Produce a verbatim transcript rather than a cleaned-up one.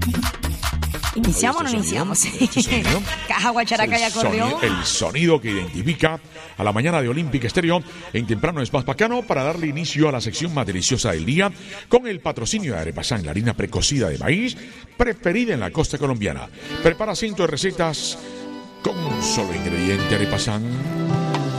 ¿Iniciamos o no iniciamos? Sí, caja, guacharaca y acordeón. Sonido, el sonido que identifica a la mañana de Olímpica Estéreo en temprano es más bacano para darle inicio a la sección más deliciosa del día con el patrocinio de Arepasán, la harina precocida de maíz preferida en la costa colombiana. Prepara cientos de recetas con un solo ingrediente, Arepasán.